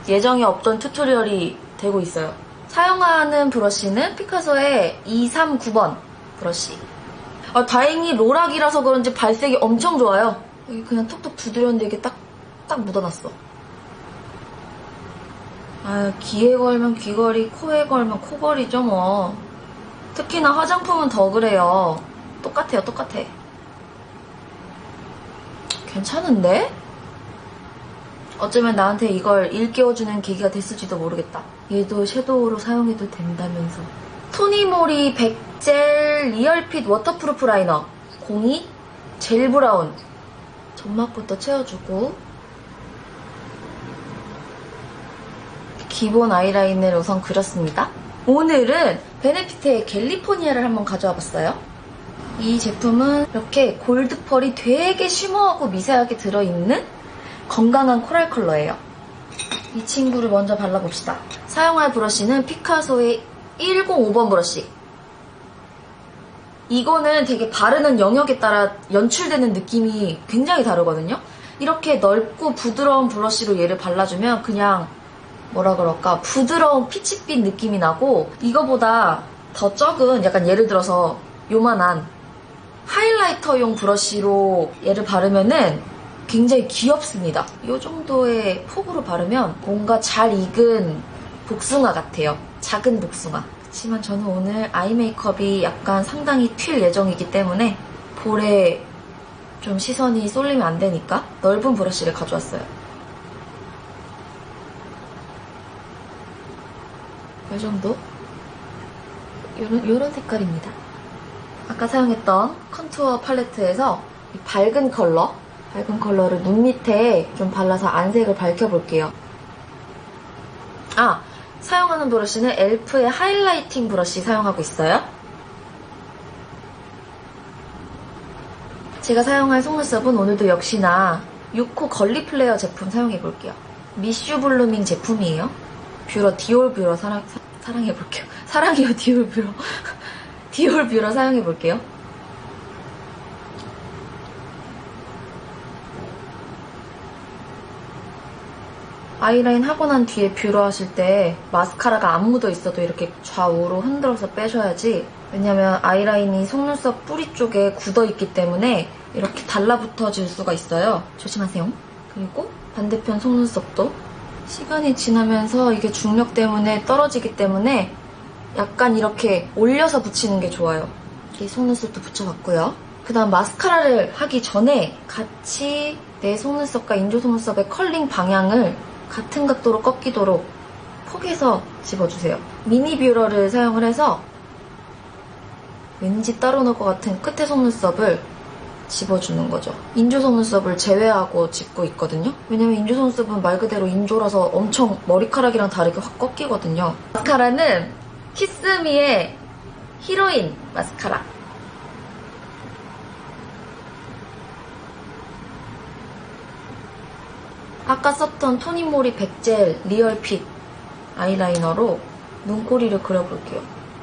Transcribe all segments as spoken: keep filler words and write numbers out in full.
예정에 없던 튜토리얼이 되고 있어요. 사용하는 브러쉬는 피카소의 이삼구 번 브러쉬. 아, 다행히 로락이라서 그런지 발색이 엄청 좋아요. 여기 그냥 톡톡 두드렸는데 이게 딱, 딱 묻어났어. 아, 귀에 걸면 귀걸이, 코에 걸면 코걸이죠 뭐. 특히나 화장품은 더 그래요. 똑같아요, 똑같아. 괜찮은데? 어쩌면 나한테 이걸 일깨워주는 계기가 됐을지도 모르겠다. 얘도 섀도우로 사용해도 된다면서. 토니모리 백젤 리얼핏 워터프루프 라이너 공이 젤 브라운. 점막부터 채워주고 기본 아이라인을 우선 그렸습니다. 오늘은 베네피트의 캘리포니아를 한번 가져와 봤어요. 이 제품은 이렇게 골드 펄이 되게 쉬머하고 미세하게 들어있는 건강한 코랄 컬러예요. 이 친구를 먼저 발라봅시다. 사용할 브러쉬는 피카소의 일공오 번 브러쉬. 이거는 되게 바르는 영역에 따라 연출되는 느낌이 굉장히 다르거든요. 이렇게 넓고 부드러운 브러쉬로 얘를 발라주면 그냥 뭐라 그럴까 부드러운 피치빛 느낌이 나고, 이거보다 더 적은 약간 예를 들어서 요만한 하이라이터용 브러쉬로 얘를 바르면은 굉장히 귀엽습니다. 이 정도의 폭으로 바르면 뭔가 잘 익은 복숭아 같아요. 작은 복숭아. 그렇지만 저는 오늘 아이 메이크업이 약간 상당히 튈 예정이기 때문에 볼에 좀 시선이 쏠리면 안 되니까 넓은 브러쉬를 가져왔어요. 이 정도? 요런, 요런 색깔입니다. 아까 사용했던 컨투어 팔레트에서 이 밝은 컬러, 밝은 컬러를 눈 밑에 좀 발라서 안색을 밝혀볼게요. 아! 사용하는 브러쉬는 엘프의 하이라이팅 브러쉬 사용하고 있어요. 제가 사용할 속눈썹은 오늘도 역시나 유코 걸리 플레어 제품 사용해볼게요. 미슈 블루밍 제품이에요. 뷰러, 디올 뷰러 사랑, 사, 사랑해볼게요. 사랑해요, 디올 뷰러. 디올 뷰러 사용해볼게요. 아이라인 하고 난 뒤에 뷰러 하실 때 마스카라가 안 묻어 있어도 이렇게 좌우로 흔들어서 빼셔야지. 왜냐면 아이라인이 속눈썹 뿌리 쪽에 굳어 있기 때문에 이렇게 달라붙어질 수가 있어요. 조심하세요. 그리고 반대편 속눈썹도 시간이 지나면서 이게 중력 때문에 떨어지기 때문에 약간 이렇게 올려서 붙이는 게 좋아요. 이렇게 속눈썹도 붙여봤고요. 그 다음 마스카라를 하기 전에 같이 내 속눈썹과 인조 속눈썹의 컬링 방향을 같은 각도로 꺾이도록 폭에서 집어주세요. 미니 뷰러를 사용을 해서 왠지 따로 넣을 것 같은 끝에 속눈썹을 집어주는 거죠. 인조 속눈썹을 제외하고 짚고 있거든요. 왜냐면 인조 속눈썹은 말 그대로 인조라서 엄청 머리카락이랑 다르게 확 꺾이거든요. 마스카라는 키스미의 히로인 마스카라. 아까 썼던 토니모리 백젤 리얼핏 아이라이너로 눈꼬리를 그려볼게요.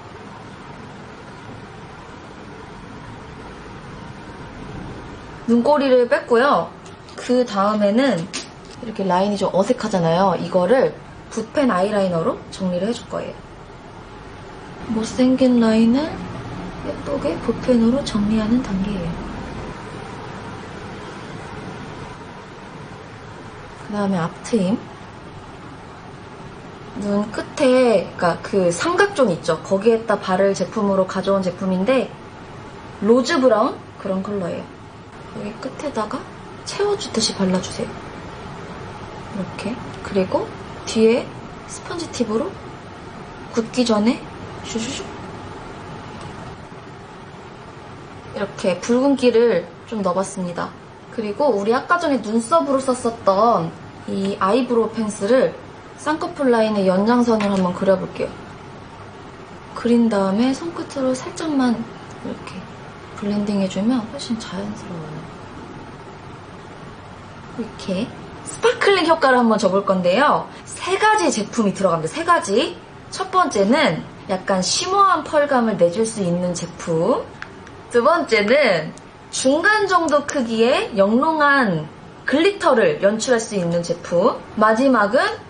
눈꼬리를 뺐고요. 그 다음에는 이렇게 라인이 좀 어색하잖아요. 이거를 붓펜 아이라이너로 정리를 해줄 거예요. 못생긴 라인을 예쁘게 붓펜으로 정리하는 단계예요. 그 다음에 앞트임. 눈 끝에, 그러니까 그 삼각존 있죠. 거기에다 바를 제품으로 가져온 제품인데 로즈 브라운 그런 컬러예요. 여기 끝에다가 채워주듯이 발라주세요. 이렇게. 그리고 뒤에 스펀지 팁으로 굳기 전에 슈슈슈 이렇게 붉은기를 좀 넣어봤습니다. 그리고 우리 아까 전에 눈썹으로 썼었던 이 아이브로우 펜슬을 쌍꺼풀 라인의 연장선을 한번 그려볼게요. 그린 다음에 손끝으로 살짝만 이렇게 블렌딩 해주면 훨씬 자연스러워요. 이렇게 스파클링 효과를 한번 줘볼 건데요. 세 가지 제품이 들어갑니다. 세 가지. 첫 번째는 약간 쉬머한 펄감을 내줄 수 있는 제품. 두 번째는 중간 정도 크기의 영롱한 글리터를 연출할 수 있는 제품. 마지막은